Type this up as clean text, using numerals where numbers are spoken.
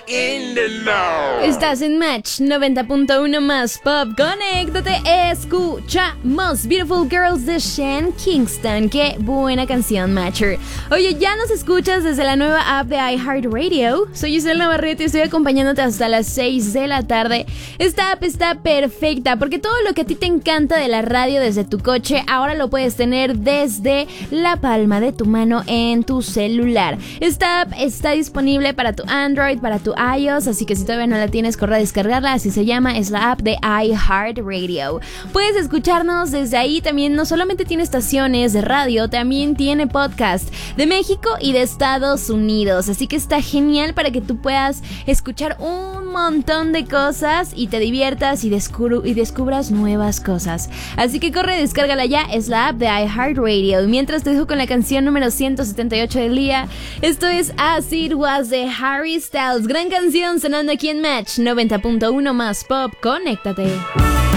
in the know. Estás en Match 90.1 más Pop. Conéctate, escuchamos Beautiful Girls de Sean Kingston. Qué buena canción, Matcher. Oye, ya nos escuchas desde la nueva app de iHeartRadio. Soy Isela Navarrete y estoy acompañándote hasta las 6 de la tarde. Esta app está perfecta porque todo lo que a ti te encanta de la radio desde tu coche, ahora lo puedes tener desde la palma de tu mano en tu celular. Esta app está disponible para tu Android, para tu iOS, así que si todavía no la tienes, corre a descargarla. Así se llama, es la app de iHeartRadio. Puedes escucharnos desde ahí. También no solamente tiene estaciones de radio, también tiene podcast de México y de Estados Unidos, así que está genial para que tú puedas escuchar un montón de cosas y te diviertas y descubras nuevas cosas. Así que corre, descárgala ya, es la app de iHeartRadio. Y mientras te dejo con la canción número 178 del día, esto es As It Was de Harry Styles. Gran canción sonando aquí en Match 90.1 más Pop. Conéctate.